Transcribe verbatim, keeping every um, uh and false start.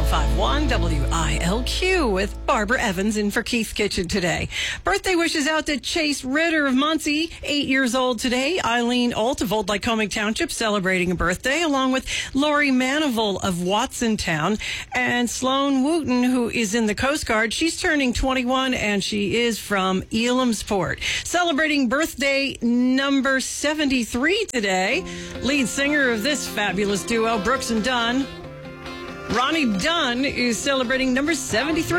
five one W I L Q with Barbara Evans in for Keith's Kitchen today. Birthday wishes out to Chase Ritter of Muncie, eight years old today. Eileen Alt of Old Lycoming Township celebrating a birthday, along with Lori Manival of Watsontown, and Sloan Wooten, who is in the Coast Guard. She's turning twenty-one, and she is from Elamsport. Celebrating birthday number seventy-three today, lead singer of this fabulous duo, Brooks and Dunn. Ronnie Dunn is celebrating number seventy-three.